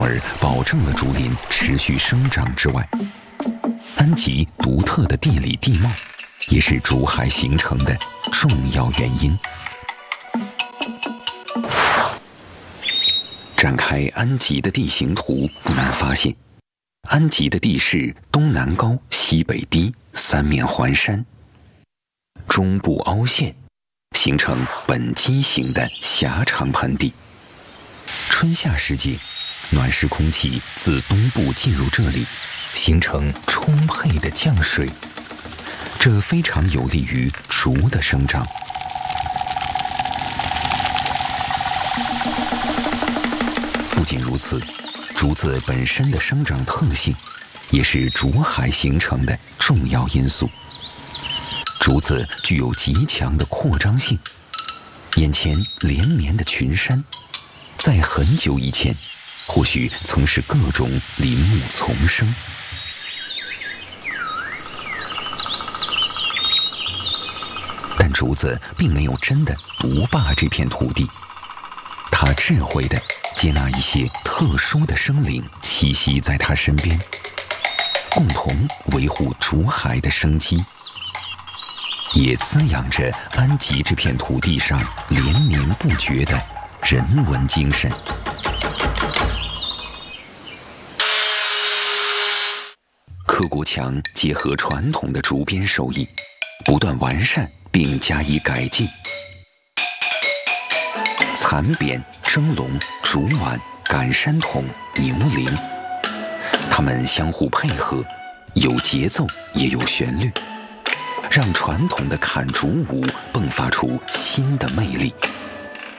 而保证了竹林持续生长之外，安吉独特的地理地貌也是竹海形成的重要原因。展开安吉的地形图，不难发现，安吉的地势东南高、西北低，三面环山，中部凹陷，形成本基型的狭长盆地。春夏时节，暖湿空气自东部进入这里，形成充沛的降水，这非常有利于竹的生长。不仅如此，竹子本身的生长特性也是竹海形成的重要因素。竹子具有极强的扩张性，眼前连绵的群山，在很久以前或许曾是各种林木丛生。但竹子并没有真的独霸这片土地，它智慧地接纳一些特殊的生灵栖息在它身边，共同维护竹海的生机，也滋养着安吉这片土地上连绵不绝的人文精神。柯国强结合传统的竹编手艺，不断完善并加以改进。蚕编、蒸笼、竹碗、赶山筒、牛铃，它们相互配合，有节奏也有旋律，让传统的砍竹舞迸发出新的魅力。